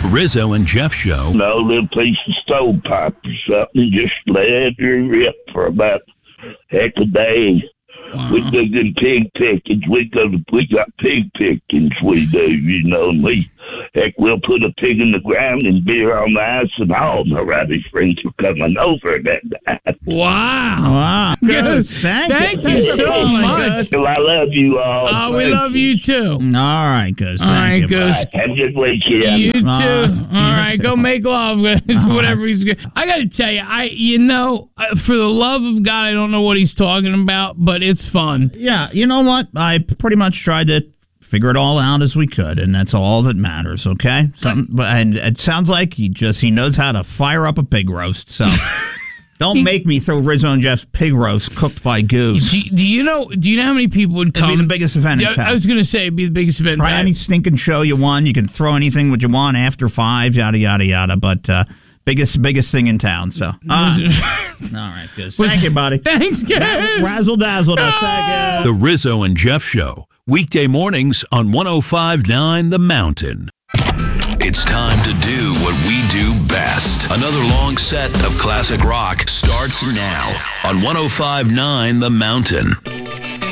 Rizzo and Jeff Show. No little piece of stovepipe or something. Just let her rip for about heck a day. Wow. We do good pig pickings. We got pig pickings. We do, heck, we'll put a pig in the ground and beer on the ice, and all my rowdy friends are coming over that night. Wow. Good. Thank you you so much. Well, I love you all. We love you too. All right, Goose. All right, Goose. Have a good weekend. You too. All right, go make love. Whatever he's good. I got to tell you, for the love of God, I don't know what he's talking about, but it's fun. Yeah, you know what? I pretty much tried to figure it all out as we could, and that's all that matters, okay? And it sounds like he knows how to fire up a pig roast, so don't make me throw Rizzo and Jeff's pig roast cooked by Goose. Do you know how many people would come? It'd be the biggest event in town. I was going to say, it'd be the biggest event in Try town. any stinking show you want. You can throw anything what you want after 5, yada, yada, yada, but biggest thing in town, so. All right, Goose. Thank you, buddy. Thanks, guys. Razzle-dazzle. The Rizzo and Jeff Show. Weekday mornings on 105.9 The Mountain. It's time to do what we do best. Another long set of classic rock starts now on 105.9 The Mountain.